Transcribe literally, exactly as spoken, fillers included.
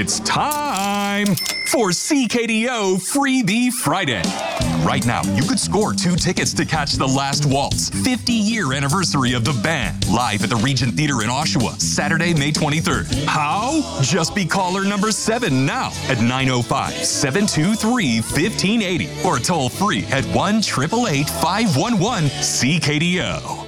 It's time for C K D O Freebie Friday. Right now, you could score two tickets to catch The Last Waltz, fifty-year anniversary of the band, live at the Regent Theater in Oshawa, Saturday, May twenty-third. How? Just be caller number seven now at nine oh five, seven two three, one five eight oh or toll free at one eight eight eight, five one one, C K D O.